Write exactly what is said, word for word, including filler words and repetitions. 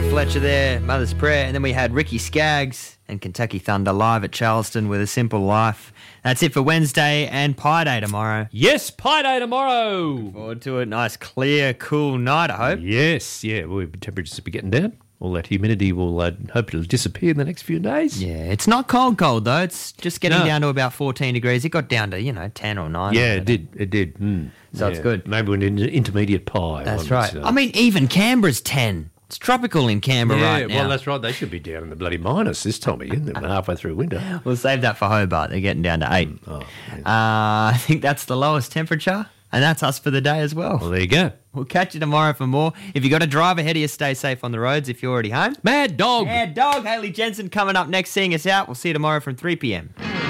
Jeffrey Fletcher there, Mother's Prayer. And then we had Ricky Skaggs and Kentucky Thunder live at Charleston with A Simple Life. That's it for Wednesday and Pie Day tomorrow. Yes, Pie Day tomorrow. Look forward to it. Nice, clear, cool night, I hope. Yes, yeah. Well, temperatures will be getting down. All that humidity will, uh, hope it'll disappear in the next few days. Yeah, it's not cold, cold, though. It's just getting No. down to about fourteen degrees. It got down to, you know, ten or nine. Yeah, it did. It did. Mm. So yeah. it's good. Maybe an inter- intermediate pie. That's one, right. so. I mean, even Canberra's ten. It's tropical in Canberra yeah, right now. well, that's right. They should be down in the bloody minus this time of year. They're halfway through winter. We'll save that for Hobart. They're getting down to eight. Oh, yeah. uh, I think that's the lowest temperature, and that's us for the day as well. Well, there you go. We'll catch you tomorrow for more. If you got to drive ahead of you, stay safe on the roads if you're already home. Mad dog. Mad Dog, Haley Jensen coming up next, seeing us out. We'll see you tomorrow from three p.m.